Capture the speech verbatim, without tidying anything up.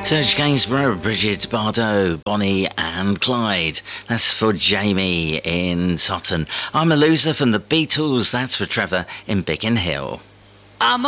Serge Gainsborough, Bridget Bardot, Bonnie and Clyde. That's for Jamie in Sutton. I'm a Loser from the Beatles. That's for Trevor in Biggin Hill. I'm